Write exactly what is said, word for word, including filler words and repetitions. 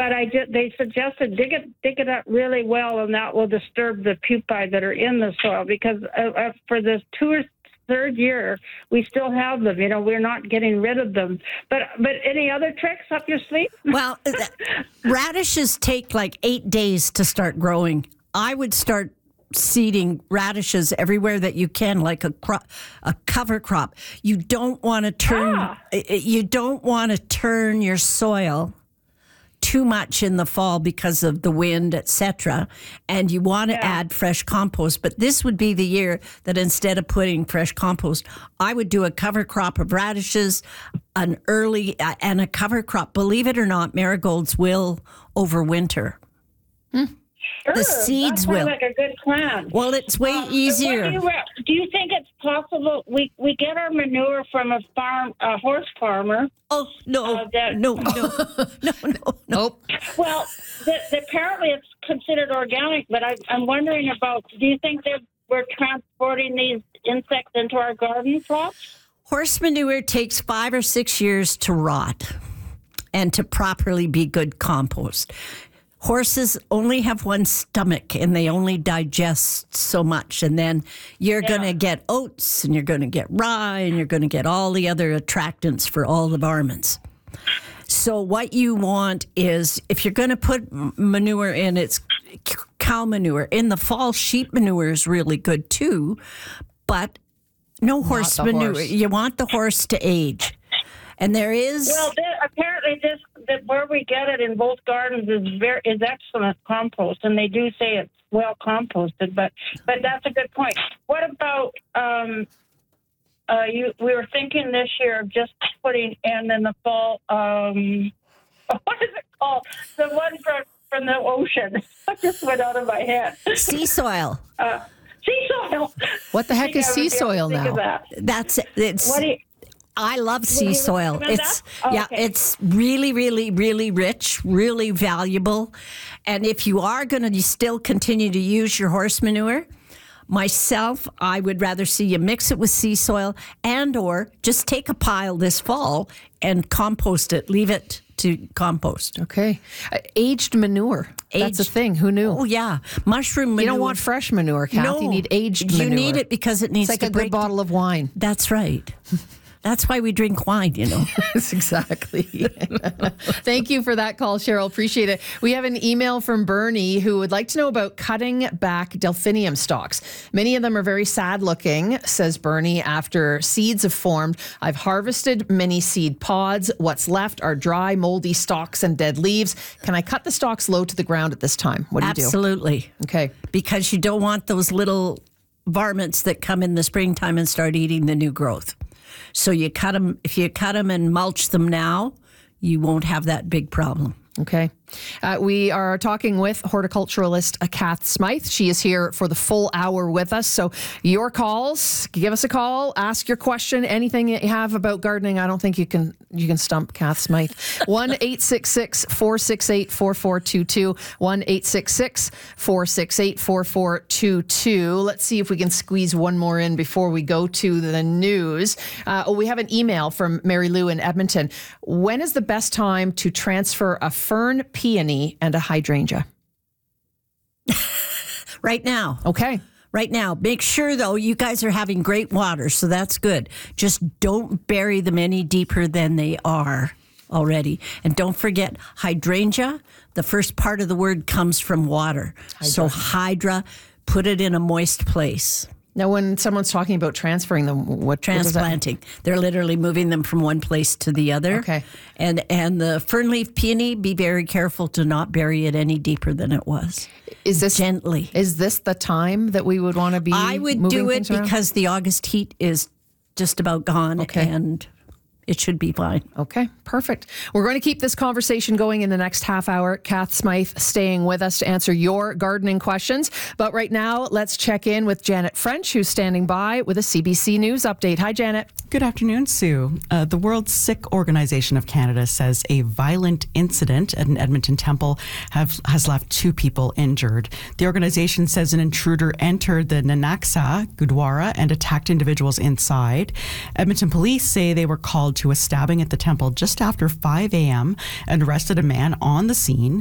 but I did. They suggested dig it, dig it up really well, and that will disturb the pupae that are in the soil. Because uh, uh, for the two or third year, we still have them. You know, we're not getting rid of them. But but any other tricks up your sleeve? Well, radishes take like eight days to start growing. I would start seeding radishes everywhere that you can, like a crop, a cover crop. You don't want to turn. Ah. You don't want to turn your soil too much in the fall because of the wind, et cetera. And you want to Yeah. add fresh compost. But this would be the year that instead of putting fresh compost, I would do a cover crop of radishes, an early uh, and a cover crop. Believe it or not, marigolds will overwinter. Sure, The seeds that sounds will. like a good plan. Well, it's way Uh, easier. what Do you, re- do you think it's possible we, we get our manure from a farm, a horse farmer? Oh no, Uh, that- no, no, no, no, no. Nope. Well, the, the, apparently it's considered organic, but I, I'm wondering about. Do you think that we're transporting these insects into our garden plots? Horse manure takes five or six years to rot and to properly be good compost. Horses only have one stomach and they only digest so much. And then you're Yeah. going to get oats and you're going to get rye and you're going to get all the other attractants for all the varmints. So what you want is, if you're going to put m- manure in, it's c- cow manure. In the fall, sheep manure is really good too, but no horse the manure. horse. You want the horse to age. And there is... Well, th- apparently this that where we get it in both gardens is very is excellent compost, and they do say it's well composted. But but that's a good point. What about um, uh, you? We were thinking this year of just putting in in the fall. Um, what is it called? The one from from the ocean. It just went out of my head. sea soil. Uh, sea soil. What the heck I is would sea be able to soil think now? of that. That's it's. What do you? I love you sea soil. recommend It's that? Oh, yeah, okay. it's really, really, really rich, really valuable. And if you are going to still continue to use your horse manure, myself, I would rather see you mix it with sea soil and or just take a pile this fall and compost it. Leave it to compost. Okay. Uh, aged manure. That's a Aged- thing. Who knew? Oh yeah, mushroom manure. You don't want fresh manure, Kath. No, You need aged you manure. need it because it needs It's like to a break. good bottle of wine. That's right. That's why we drink wine, you know. Yes, exactly. Thank you for that call, Cheryl. Appreciate it. We have an email from Bernie who would like to know about cutting back delphinium stalks. Many of them are very sad looking, says Bernie, after seeds have formed. I've harvested many seed pods. What's left are dry, moldy stalks and dead leaves. Can I cut the stalks low to the ground at this time? What do you do? Absolutely. Okay. Because you don't want those little varmints that come in the springtime and start eating the new growth. So you cut them, if you cut them and mulch them now, you won't have that big problem. Okay. Uh, we are talking with horticulturalist uh, Kath Smythe. She is here for the full hour with us. So your calls, give us a call, ask your question, anything you have about gardening. I don't think you can you can stump Kath Smythe. one eight six six, four six eight, four four two two. one eight six six, four six eight, four four two two. Let's see if we can squeeze one more in before we go to the news. Uh, oh, we have an email from Mary Lou in Edmonton. When is the best time to transfer a fern, peony, and a hydrangea? Right now. Okay. Right now. Make sure, though, you guys are having great water, so that's good. Just don't bury them any deeper than they are already. And don't forget, hydrangea, the first part of the word comes from water. So hydra, put it in a moist place. Now, when someone's talking about transferring them, what Transplanting. They're literally moving them from one place to the other. Okay. And and the fernleaf peony, be very careful to not bury it any deeper than it was. Is this Gently. Is this the time that we would want to be? I would moving do it things around? because the August heat is just about gone. Okay. And it should be fine. Okay, perfect. We're going to keep this conversation going in the next half hour. Kath Smythe staying with us to answer your gardening questions. But right now, let's check in with Janet French, who's standing by with a C B C News update. Hi, Janet. Good afternoon, Sue. Uh, the World Sikh Organization of Canada says a violent incident at an Edmonton temple have, has left two people injured. The organization says an intruder entered the Nanaksa Gurdwara and attacked individuals inside. Edmonton police say they were called to a stabbing at the temple just after five a.m. and arrested a man on the scene.